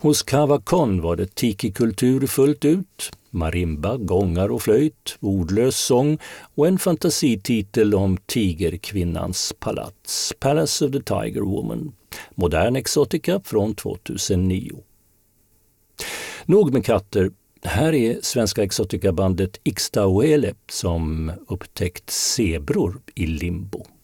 Hos Cava Con var det tiki-kultur fullt ut, marimba, gångar och flöjt, ordlös sång och en fantasititel om tigerkvinnans palats, Palace of the Tiger Woman, modern exotica från 2009. Nog med katter, här är svenska exotica-bandet Ixtauele som upptäckt zebror i limbo.